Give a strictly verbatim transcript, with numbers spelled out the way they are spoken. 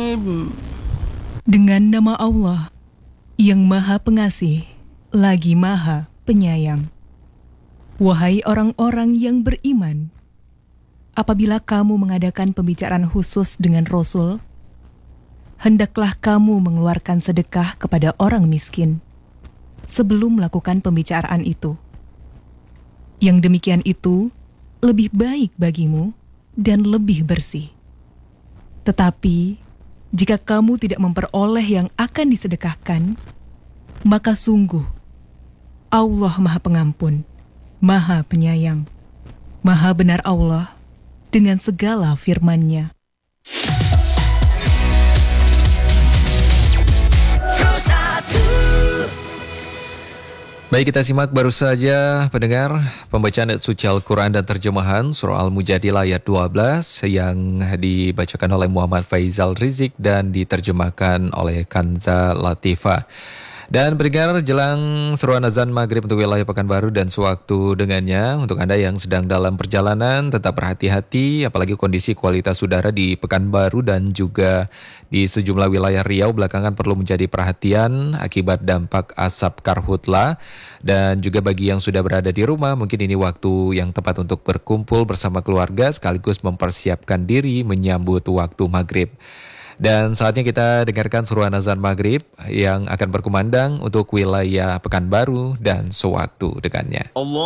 Dengan nama Allah yang Maha Pengasih lagi Maha Penyayang. Wahai orang-orang yang beriman, apabila kamu mengadakan pembicaraan khusus dengan Rasul, hendaklah kamu mengeluarkan sedekah kepada orang miskin sebelum melakukan pembicaraan itu. Yang demikian itu lebih baik bagimu dan lebih bersih. Tetapi, jika kamu tidak memperoleh yang akan disedekahkan, maka sungguh Allah Maha Pengampun, Maha Penyayang, Maha Benar Allah dengan segala firman-Nya. Baik, kita simak baru saja pendengar pembacaan ayat suci Al-Quran dan terjemahan surah Al-Mujadilah ayat dua belas yang dibacakan oleh Muhammad Faizal Rizik dan diterjemahkan oleh Kanza Latifah. Dan pendengar, jelang seruan azan maghrib untuk wilayah Pekanbaru dan sewaktu dengannya, untuk Anda yang sedang dalam perjalanan tetap berhati-hati, apalagi kondisi kualitas udara di Pekanbaru dan juga di sejumlah wilayah Riau belakangan perlu menjadi perhatian akibat dampak asap karhutla. Dan juga bagi yang sudah berada di rumah, mungkin ini waktu yang tepat untuk berkumpul bersama keluarga sekaligus mempersiapkan diri menyambut waktu maghrib. Dan saatnya kita dengarkan seruan azan maghrib yang akan berkumandang untuk wilayah Pekanbaru dan sewaktu dengannya. Allah